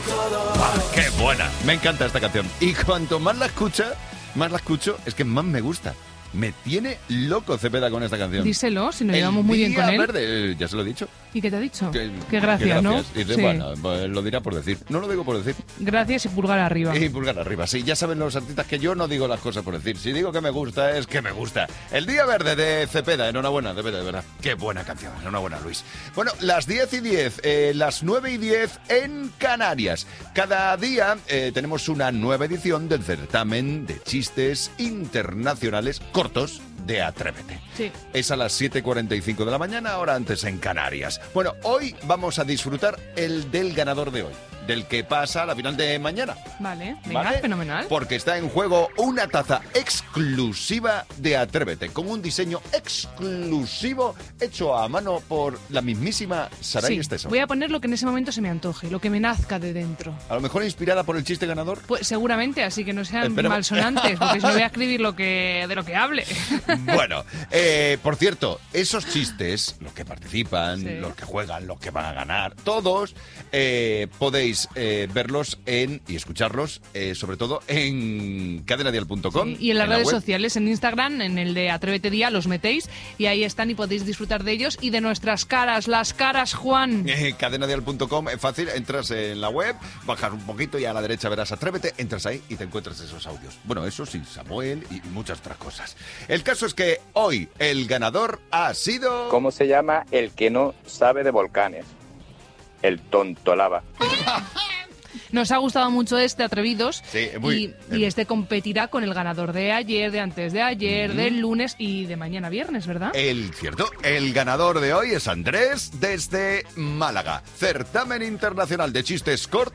¡Qué buena! Me encanta esta canción. Y cuanto más la escucho, es que más me gusta. Me tiene loco Cepeda con esta canción. Díselo, si nos llevamos muy bien con él. Verde, ya se lo he dicho. ¿Y qué te ha dicho? Que gracias, ¿no? Y dice, Sí. bueno, pues lo dirá por decir. No lo digo por decir. Gracias y pulgar arriba. Y pulgar arriba, sí. Ya saben los artistas que yo no digo las cosas por decir. Si digo que me gusta, es que me gusta. El Día Verde de Cepeda. Enhorabuena, Cepeda, de verdad. Qué buena canción. Enhorabuena, Luis. Bueno, las 10:10, las 9:10 en Canarias. Cada día tenemos una nueva edición del certamen de chistes internacionales cortos de Atrévete. Sí. Es a las 7:45 de la mañana, hora antes en Canarias. Bueno, hoy vamos a disfrutar el del ganador de hoy, del que pasa a la final de mañana. Vale, venga, ¿Vale? fenomenal. Porque está en juego una taza exclusiva de Atrévete, con un diseño exclusivo hecho a mano por la mismísima Saray Sí, Esteso. voy a poner lo que en ese momento se me antoje, lo que me nazca de dentro. A lo mejor inspirada por el chiste ganador. Pues seguramente, así que no sean Espera. malsonantes, porque si no voy a escribir de lo que hable. Bueno, por cierto, esos chistes, los que participan, Sí. los que juegan, los que van a ganar, todos podéis verlos y escucharlos, sobre todo en cadenadial.com. Sí, y en las redes web. sociales, en Instagram, en el de Atrévete Día, los metéis y ahí están y podéis disfrutar de ellos y de nuestras caras, las caras, Juan. Cadenadial.com, es fácil, entras en la web, bajas un poquito y a la derecha verás Atrévete, entras ahí y te encuentras esos audios. Bueno, eso sí, Samuel y muchas otras cosas. El caso es que hoy el ganador ha sido... ¿Cómo se llama el que no sabe de volcanes? El tontolaba. Nos ha gustado mucho este, Atrevidos, Sí, y este competirá con el ganador de ayer, de antes de ayer, del lunes y de mañana viernes, ¿verdad? Cierto, el ganador de hoy es Andrés desde Málaga. Certamen Internacional de Chistes Cortos